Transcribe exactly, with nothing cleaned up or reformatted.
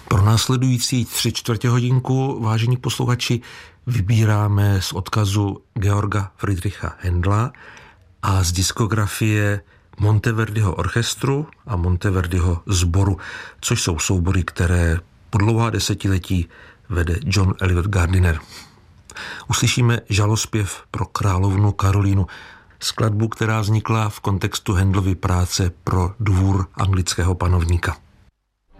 Pro následující tři čtvrtě hodinku, vážení posluchači, vybíráme z odkazu Georga Friedricha Händla a z diskografie Monteverdiho orchestru a Monteverdiho sboru, což jsou soubory, které po dlouhá desetiletí vede John Eliot Gardiner. Uslyšíme žalospěv pro královnu Karolínu, skladbu, která vznikla v kontextu Händlovy práce pro dvůr anglického panovníka.